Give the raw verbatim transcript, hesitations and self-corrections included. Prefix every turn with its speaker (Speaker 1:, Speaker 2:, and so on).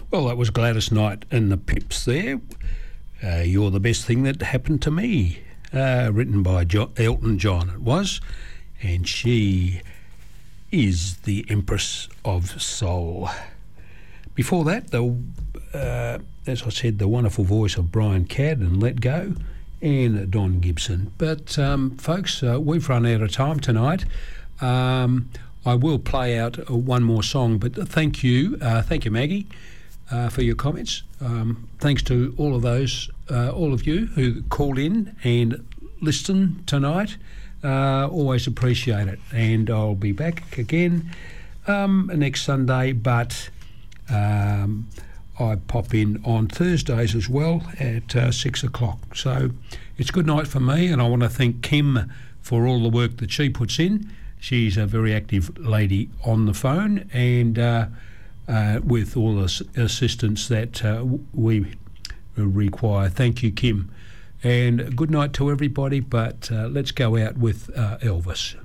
Speaker 1: Well, that was Gladys Knight and the Pips there. Uh, You're the Best Thing That Happened to Me. Uh, written by jo- Elton John, it was. And she is the Empress of Soul. Before that, the, uh, as I said, the wonderful voice of Brian Cadd and Let Go, and Don Gibson. But, um, folks, uh, we've run out of time tonight. Um, I will play out uh, one more song, but thank you. Uh, thank you, Maggie, uh, for your comments. Um, thanks to all of those, uh, all of you who called in and listened tonight. Uh, always appreciate it. And I'll be back again um, next Sunday, but um, I pop in on Thursdays as well at uh, six o'clock. So it's good night for me, and I want to thank Kim for all the work that she puts in. She's a very active lady on the phone, and uh, uh, with all the s- assistance that uh, we require. Thank you, Kim. And good night to everybody, but uh, let's go out with uh, Elvis.